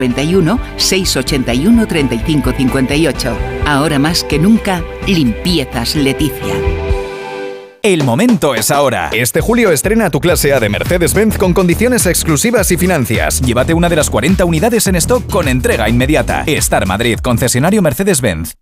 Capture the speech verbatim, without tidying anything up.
noventa y uno, seiscientos ochenta y uno, treinta y cinco cincuenta y ocho. Ahora más que nunca, Limpiezas Leticia. El momento es ahora. Este julio estrena tu clase A de Mercedes-Benz con condiciones exclusivas y financias. Llévate una de las cuarenta unidades en stock con entrega inmediata. Star Madrid, concesionario Mercedes-Benz.